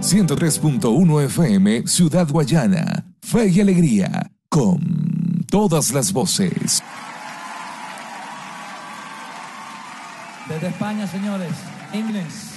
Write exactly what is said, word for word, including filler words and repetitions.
ciento tres punto uno F M, Ciudad Guayana. Fe y alegría, con todas las voces. Desde España, señores, inglés.